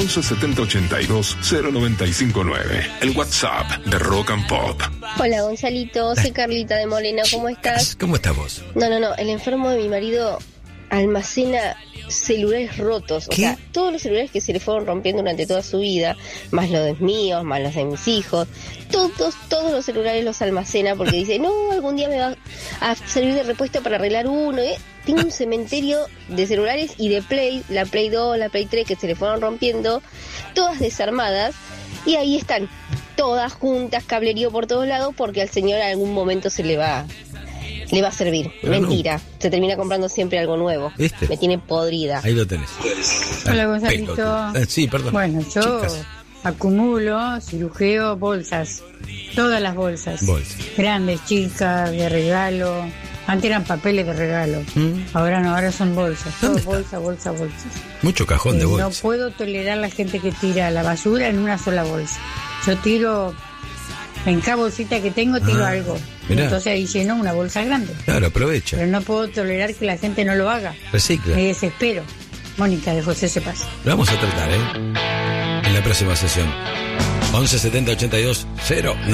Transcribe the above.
11 70 82 0959. El WhatsApp de Rock and Pop. Hola Gonzalito, soy Carlita de Moreno, ¿cómo estás? ¿Cómo estás vos? No, el enfermo de mi marido almacena celulares rotos, o sea, todos los celulares que se le fueron rompiendo durante toda su vida, más los de míos, más los de mis hijos, todos los celulares los almacena porque dice, no, algún día me va a servir de repuesto para arreglar uno, Tengo un cementerio de celulares y de Play, la Play 2, la Play 3 que se le fueron rompiendo, todas desarmadas, y ahí están, todas juntas, cablerío por todos lados, porque al señor en algún momento le va a servir. Pero mentira, no. Se termina comprando siempre algo nuevo. ¿Viste? Me tiene podrida. Ahí lo tenés. Hola Gonzalito. Sí, perdón. Bueno, yo Chicas. acumulo, cirujeo bolsas. Todas las bolsas. Grandes, chicas, de regalo. Antes eran papeles de regalo. Ahora no, ahora son bolsas. Todo bolsas. Mucho cajón de bolsas. No puedo tolerar la gente que tira la basura en una sola bolsa. Yo tiro, en cada bolsita que tengo tiro algo. Mirá. Entonces ahí lleno una bolsa grande. Claro, aprovecha. Pero no puedo tolerar que la gente no lo haga. Recicla. Me desespero. Mónica de José Cepaz. Lo vamos a tratar, en la próxima sesión. 11 70 82 0